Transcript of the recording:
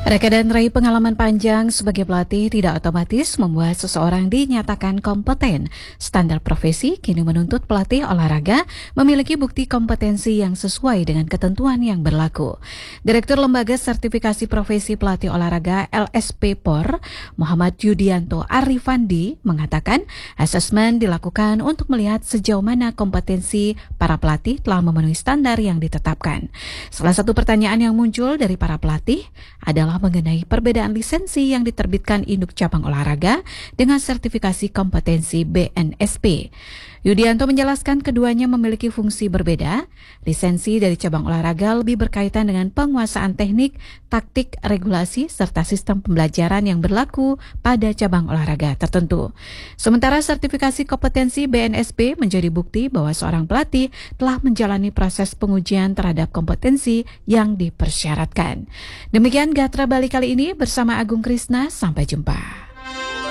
Reka dan raih pengalaman panjang sebagai pelatih tidak otomatis membuat seseorang dinyatakan kompeten. Standar profesi kini menuntut pelatih olahraga memiliki bukti kompetensi yang sesuai dengan ketentuan yang berlaku. Direktur Lembaga Sertifikasi Profesi Pelatih Olahraga LSP POR, Muhammad Yudianto Arifandi, mengatakan asesmen dilakukan untuk melihat sejauh mana kompetensi para pelatih telah memenuhi standar yang ditetapkan. Salah satu pertanyaan yang muncul dari para pelatih adalah mengenai perbedaan lisensi yang diterbitkan induk cabang olahraga dengan sertifikasi kompetensi BNSP. Yudianto menjelaskan keduanya memiliki fungsi berbeda. Lisensi dari cabang olahraga lebih berkaitan dengan penguasaan teknik, taktik, regulasi, serta sistem pembelajaran yang berlaku pada cabang olahraga tertentu. Sementara sertifikasi kompetensi BNSP menjadi bukti bahwa seorang pelatih telah menjalani proses pengujian terhadap kompetensi yang dipersyaratkan. Demikian Gatra Bali kali ini bersama Agung Krisna, sampai jumpa.